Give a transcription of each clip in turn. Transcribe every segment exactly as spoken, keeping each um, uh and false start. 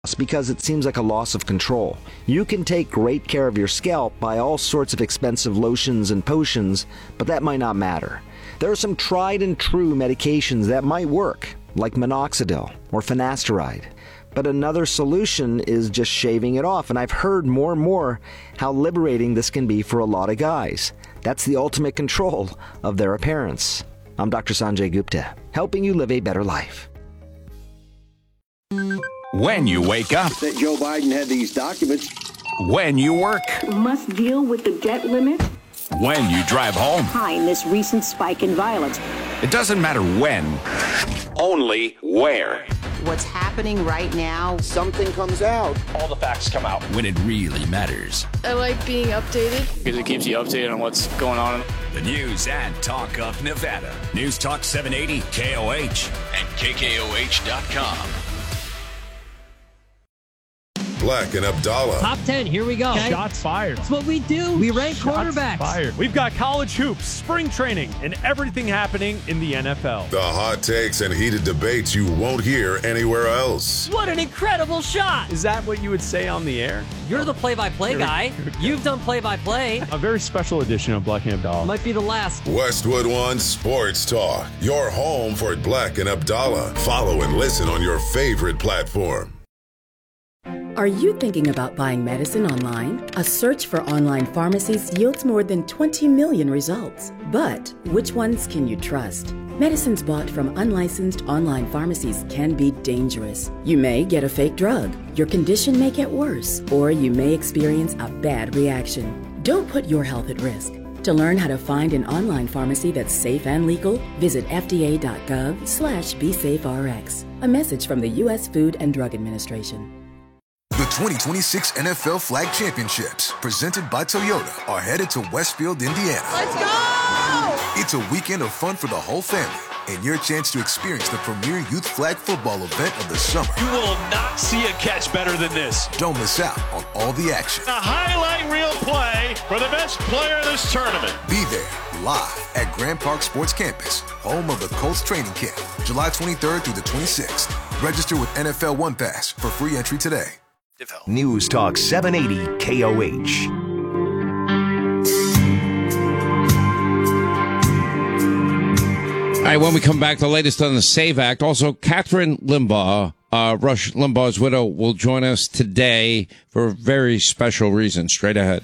because it seems like a loss of control. You can take great care of your scalp by all sorts of expensive lotions and potions, but that might not matter. There are some tried and true medications that might work, like minoxidil or finasteride. But another solution is just shaving it off, and I've heard more and more how liberating this can be for a lot of guys. That's the ultimate control of their appearance. I'm Doctor Sanjay Gupta, helping you live a better life. When you wake up. That Joe Biden had these documents. When you work. Must deal with the debt limit. When you drive home. Behind this recent spike in violence. It doesn't matter when, only where. What's happening right now. Something comes out. All the facts come out. When it really matters. I like being updated. Because it keeps you updated on what's going on. The news and talk of Nevada. News Talk seven eighty K O H and K K O H dot com. Black and Abdallah. Top ten, here we go. Okay. Shots fired. That's what we do. We rank Shots quarterbacks. Fired. We've got college hoops, spring training, and everything happening in the N F L. The hot takes and heated debates you won't hear anywhere else. What an incredible shot. Is that what you would say on the air? You're the play-by-play guy. You've done play-by-play. A very special edition of Black and Abdallah. Might be the last. Westwood One Sports Talk. Your home for Black and Abdallah. Follow and listen on your favorite platform. Are you thinking about buying medicine online? A search for online pharmacies yields more than twenty million results. But which ones can you trust? Medicines bought from unlicensed online pharmacies can be dangerous. You may get a fake drug, your condition may get worse, or you may experience a bad reaction. Don't put your health at risk. To learn how to find an online pharmacy that's safe and legal, visit F D A dot gov slash be safe R X. A message from the U S Food and Drug Administration. The twenty twenty-six N F L Flag Championships, presented by Toyota, are headed to Westfield, Indiana. Let's go! It's a weekend of fun for the whole family and your chance to experience the premier youth flag football event of the summer. You will not see a catch better than this. Don't miss out on all the action. A highlight reel play for the best player in this tournament. Be there live at Grand Park Sports Campus, home of the Colts training camp, July twenty-third through the twenty-sixth. Register with N F L One Pass for free entry today. News Talk seven eighty K O H. All right, when we come back, the latest on the SAVE Act. Also, Catherine Limbaugh, uh, Rush Limbaugh's widow, will join us today for a very special reason. Straight ahead.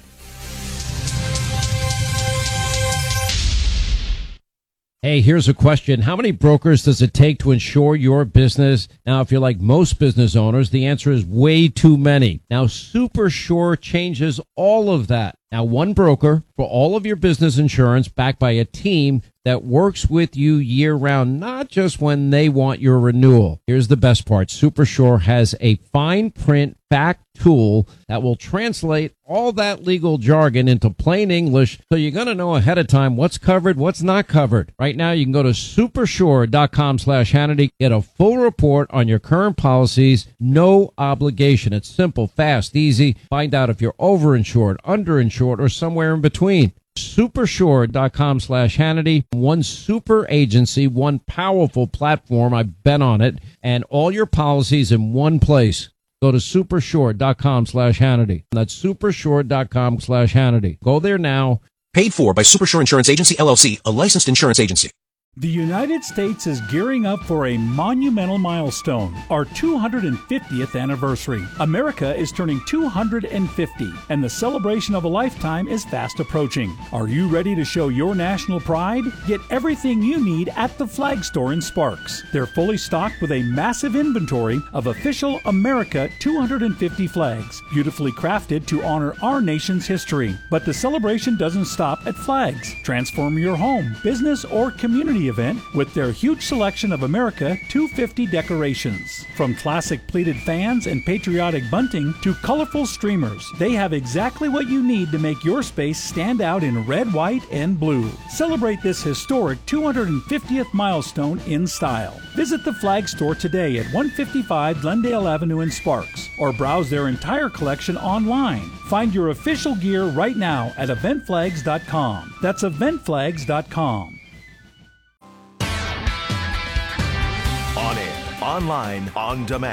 Hey, here's a question. How many brokers does it take to insure your business? Now, if you're like most business owners, the answer is way too many. Now, SuperSure changes all of that. Now, one broker for all of your business insurance, backed by a team that works with you year-round, not just when they want your renewal. Here's the best part. SuperSure has a fine print fact tool that will translate all that legal jargon into plain English, so you're going to know ahead of time what's covered, what's not covered. Right now, you can go to supersure.com slash Hannity, get a full report on your current policies, no obligation. It's simple, fast, easy. Find out if you're overinsured, underinsured, or somewhere in between. Supersure.com slash Hannity. One super agency, one powerful platform. I've been on it. And all your policies in one place. Go to supersure.com slash Hannity. That's supersure.com slash Hannity. Go there now. Paid for by Supersure Insurance Agency, L L C, a licensed insurance agency. The United States is gearing up for a monumental milestone, our two hundred fiftieth anniversary. America is turning two hundred fifty, and the celebration of a lifetime is fast approaching. Are you ready to show your national pride? Get everything you need at the Flag Store in Sparks. They're fully stocked with a massive inventory of official America two hundred fifty flags, beautifully crafted to honor our nation's history. But the celebration doesn't stop at flags. Transform your home, business, or community event with their huge selection of America two fifty decorations. From classic pleated fans and patriotic bunting to colorful streamers, they have exactly what you need to make your space stand out in red, white, and blue. Celebrate this historic two hundred fiftieth milestone in style. Visit the Flag Store today at one fifty-five Glendale Avenue in Sparks, or browse their entire collection online. Find your official gear right now at event flags dot com. That's event flags dot com. On air, online, on demand.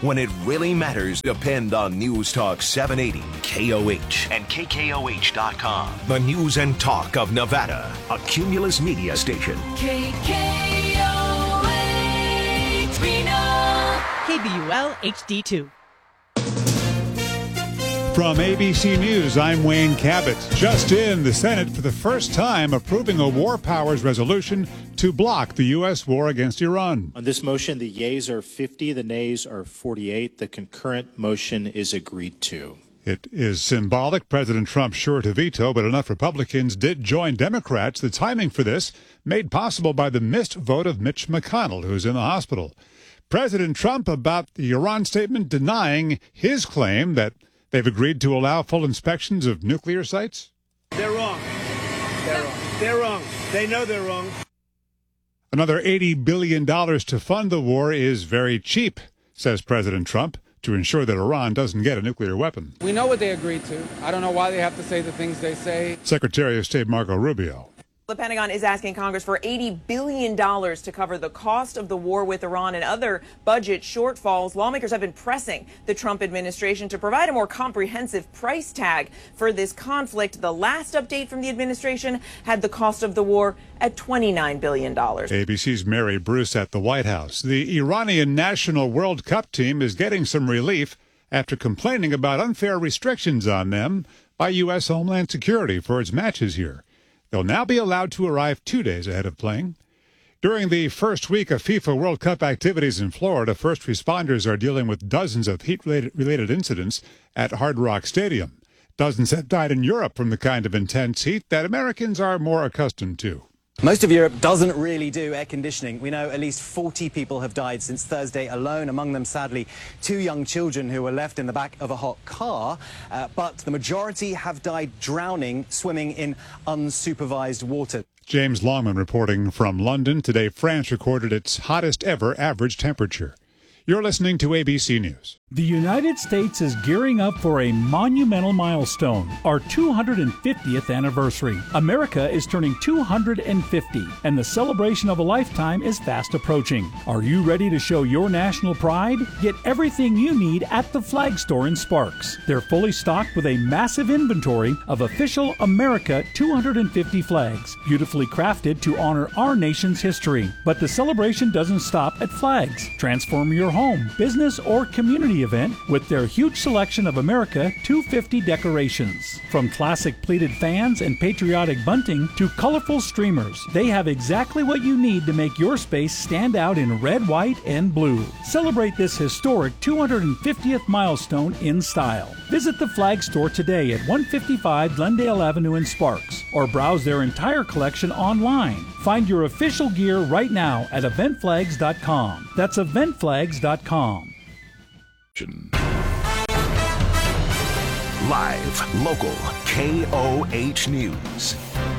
When it really matters, depend on News Talk seven eighty K O H and K K O H dot com. The news and talk of Nevada, a Cumulus media station. K K O H Reno. K B U L H D two. From A B C News, I'm Wayne Cabot. Just in, the Senate for the first time approving a war powers resolution to block the U S war against Iran. On this motion, the yeas are fifty, the nays are forty-eight. The concurrent motion is agreed to. It is symbolic. President Trump sure to veto, but enough Republicans did join Democrats. The timing for this made possible by the missed vote of Mitch McConnell, who's in the hospital. President Trump about the Iran statement denying his claim that they've agreed to allow full inspections of nuclear sites? They're wrong. They're wrong. They're wrong. They know they're wrong. Another eighty billion dollars to fund the war is very cheap, says President Trump, to ensure that Iran doesn't get a nuclear weapon. We know what they agreed to. I don't know why they have to say the things they say. Secretary of State Marco Rubio. The Pentagon is asking Congress for eighty billion dollars to cover the cost of the war with Iran and other budget shortfalls. Lawmakers have been pressing the Trump administration to provide a more comprehensive price tag for this conflict. The last update from the administration had the cost of the war at twenty-nine billion dollars. A B C's Mary Bruce at the White House. The Iranian national World Cup team is getting some relief after complaining about unfair restrictions on them by U S Homeland Security for its matches here. They'll now be allowed to arrive two days ahead of playing. During the first week of FIFA World Cup activities in Florida, first responders are dealing with dozens of heat-related incidents at Hard Rock Stadium. Dozens have died in Europe from the kind of intense heat that Americans are more accustomed to. Most of Europe doesn't really do air conditioning. We know at least forty people have died since Thursday alone, among them, sadly, two young children who were left in the back of a hot car. Uh, but the majority have died drowning, swimming in unsupervised water. James Longman reporting from London. Today, France recorded its hottest ever average temperature. You're listening to A B C News. The United States is gearing up for a monumental milestone, our two hundred fiftieth anniversary. America is turning two hundred fifty, and the celebration of a lifetime is fast approaching. Are you ready to show your national pride? Get everything you need at the Flag Store in Sparks. They're fully stocked with a massive inventory of official America two hundred fifty flags, beautifully crafted to honor our nation's history. But the celebration doesn't stop at flags. Transform your home, business, or community event with their huge selection of America two fifty decorations. From classic pleated fans and patriotic bunting to colorful streamers, they have exactly what you need to make your space stand out in red, white, and blue. Celebrate this historic two hundred fiftieth milestone in style. Visit the Flag Store today at one fifty-five Glendale Avenue in Sparks, or browse their entire collection online. Find your official gear right now at event flags dot com. That's event flags dot com. Live, local, K O H News.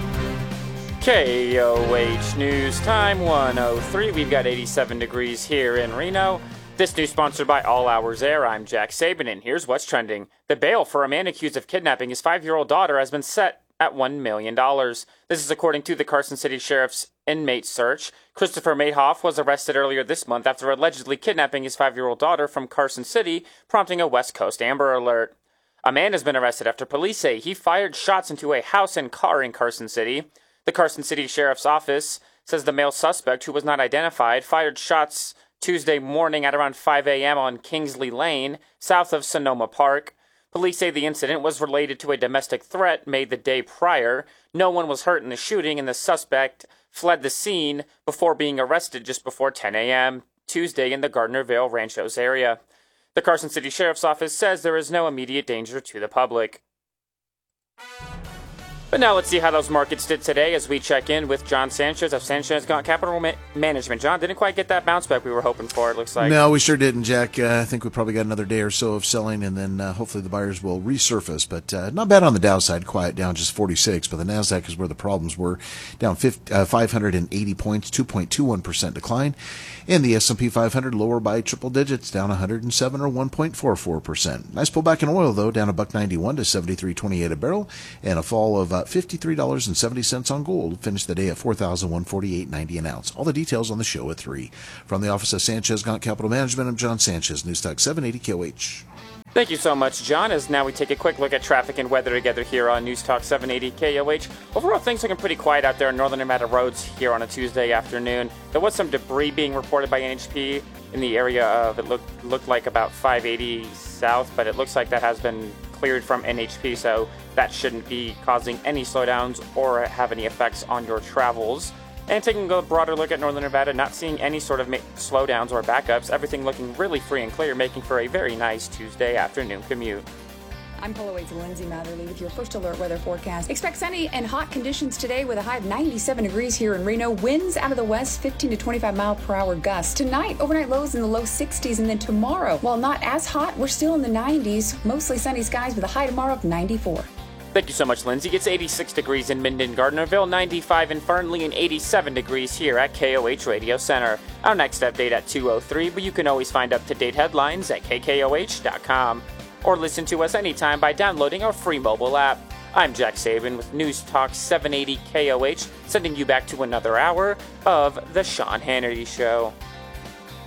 K O H News time one oh three. We've got eighty-seven degrees here in Reno. This news sponsored by All Hours Air. I'm Jack Saban, and here's what's trending. The bail for a man accused of kidnapping his five-year-old daughter has been set at one million dollars. This is according to the Carson City Sheriff's inmate search. Christopher Madoff was arrested earlier this month after allegedly kidnapping his five-year-old daughter from Carson City, prompting a West Coast Amber Alert. A man has been arrested after police say he fired shots into a house and car in Carson City. The Carson City Sheriff's Office says the male suspect, who was not identified, fired shots Tuesday morning at around five a.m. on Kingsley Lane, south of Sonoma Park. Police say the incident was related to a domestic threat made the day prior. No one was hurt in the shooting, and the suspect fled the scene before being arrested just before ten a.m. Tuesday in the Gardnerville Ranchos area. The Carson City Sheriff's Office says there is no immediate danger to the public. But now let's see how those markets did today as we check in with John Sanchez of Sanchez Capital Ma- Management. John, didn't quite get that bounce back we were hoping for, it looks like. No, we sure didn't, Jack. Uh, I think we probably got another day or so of selling, and then uh, hopefully the buyers will resurface. But uh, not bad on the Dow side, quiet down just forty-six. But the NASDAQ is where the problems were, down fifty, uh, five hundred eighty points, two point two one percent decline. And the S and P five hundred lower by triple digits, down one hundred seven or one point four four percent. Nice pullback in oil, though, down a buck ninety-one to seventy-three twenty-eight a barrel, and a fall of uh, about fifty-three dollars and seventy cents on gold. Finished the day at four thousand one hundred forty-eight dollars and ninety cents an ounce. All the details on the show at three. From the office of Sanchez Gaunt Capital Management, I'm John Sanchez, News Talk seven eighty K O H. Thank you so much, John. As now we take a quick look at traffic and weather together here on News Talk seven eighty K O H. Overall, things looking pretty quiet out there on northern Nevada roads here on a Tuesday afternoon. There was some debris being reported by N H P in the area of, it looked, looked like about five eighty south, but it looks like that has been cleared from N H P, so that shouldn't be causing any slowdowns or have any effects on your travels. And taking a broader look at northern Nevada, not seeing any sort of ma- slowdowns or backups, everything looking really free and clear, making for a very nice Tuesday afternoon commute. I'm Polo eight's Lindsay Matherly with your first alert weather forecast. Expect sunny and hot conditions today with a high of ninety-seven degrees here in Reno. Winds out of the west, fifteen to twenty-five mile per hour gusts. Tonight, overnight lows in the low sixties, and then tomorrow, while not as hot, we're still in the nineties. Mostly sunny skies with a high tomorrow of ninety-four. Thank you so much, Lindsay. It's eighty-six degrees in Minden, Gardnerville, ninety-five in Fernley, and eighty-seven degrees here at K O H Radio Center. Our next update at two oh three, but you can always find up-to-date headlines at K K O H dot com or listen to us anytime by downloading our free mobile app. I'm Jack Saban with News Talk seven eighty K O H, sending you back to another hour of The Sean Hannity Show.